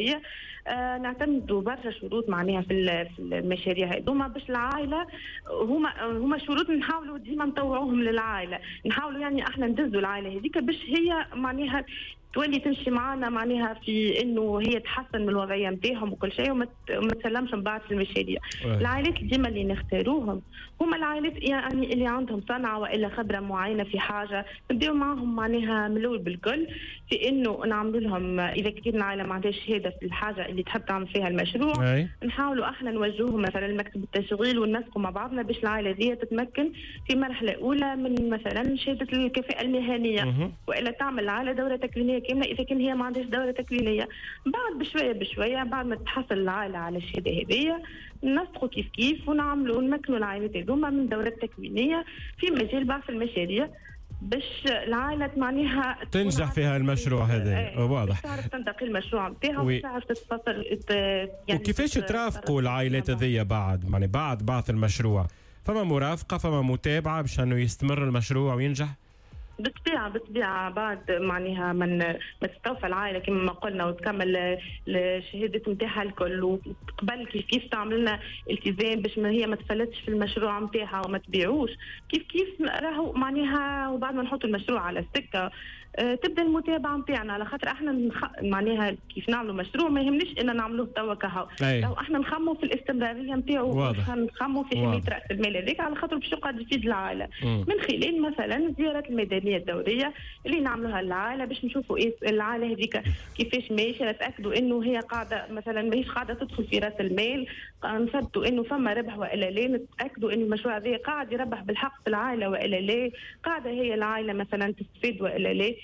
هذه نعتمدوا برشا شروط معناها في المشاريع هذوما باش العائله هما شروط نحاولوا ديما نطوعوهم للعائله، نحاولوا يعني احنا ندزوا العائله هذيك باش هي معناها تولي تمشي معنا معناها في انه هي تحسن من الوضعيه نتاعهم وكل شيء وما تسلمش من بعد في المشاريع. العائلات ديما اللي نختاروهم هما العائلات يعني اللي عندهم صنعه والا خبره معينه في حاجه، نبداو معهم معناها من الاول بالكل في انه نعملوا لهم اذا كان العائله ما عندهاش شهاده في الحاجه اللي تحب تعمل فيها المشروع نحاولوا احنا نوجهوهم مثلا لمكتب التشغيل وننسقوا مع بعضنا باش العائله دي تتمكن في مرحله اولى من مثلا شهاده الكفاءه المهنيه والا تعمل العائله دوره تكوينيه كامله اذا كان هي ما عندهاش دوره تكوينيه. بعد بشويه بعد ما تحصل العائله على الشهاده هذه نسقوا كيف ونعملوا نمكنوا العائلات هذوما من دورات تكوينيه في مجال بعض المشاريع باش العائله معناها تنجح فيها المشروع هذا. واضح. تعرف تنتقل المشروع نتاعها وتعرف تتفصل يعني. وكيفاش ترافقوا العائلات هذيا بعد بعث المشروع؟ فما مرافقه، فما متابعه باش انه يستمر المشروع وينجح؟ بالطبيعة بعد معناها ما تستوفى العائلة كما ما قلنا وتكمل الشهادة نتاعها الكل وتقبل كيف تعمل لنا التزام باش هي ما تفلتش في المشروع نتاعها وما تبيعوش كيف راهو معناها. وبعد ما نحط المشروع على السكة تبدا المتابعه نتاعنا على خاطر احنا معناها كيف نعملوا مشروع ما يهمنيش ان نعملوه توا كهو، لو احنا نخموا في الاستمراريه نتاعو نخموا في حمايه راس المال هذاك على خاطر باش يقعد يفيد العائله من خلال مثلا الزيارات الميدانيه الدوريه اللي نعملوها للعائله باش نشوفوا ايه العائله هذيك كيفاش ماشيه، نتاكدوا انه هي قاعده مثلا ماهيش قاعده تدخل في راس المال، نثبتوا انه فما ربح والا لا، نتاكدوا انه المشروع هذا قاعد يربح بالحق في العائله والا لا، قاعده هي العائله مثلا تستفيد والا لا.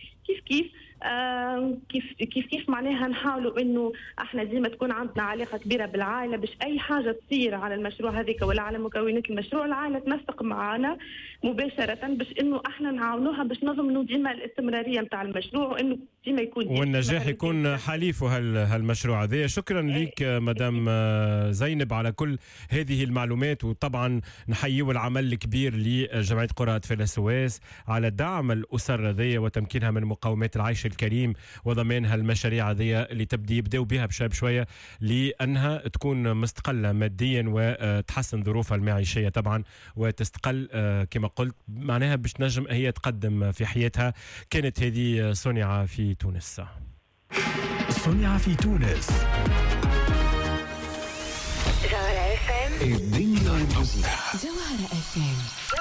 كيف معناها نحاولوا انه احنا ديما تكون عندنا علاقه كبيره بالعائله باش اي حاجه تصير على المشروع هذيك ولا على مكونات المشروع العائله تنسق معنا مباشره باش انه احنا نعاونوها باش نضمنوا ديما الاستمراريه نتاع المشروع وانه ديما يكون والنجاح يكون حليفه هالمشروع هذا. شكرا لك مدام زينب على كل هذه المعلومات، وطبعا نحيي العمل الكبير لجمعيه قرى اطفال السويس على دعم الاسر هذه وتمكينها من مقومات العيش الكريم وضمانها المشاريع هذه اللي يبداو بها بشويه لانها تكون مستقله ماديا وتحسن ظروفها المعيشيه طبعا وتستقل كما قلت معناها باش تنجم هي تقدم في حياتها. كانت هذه صنع في تونس. صنع في تونس. جوهرة FM. الدنيا والموسيقى. جوهرة FM.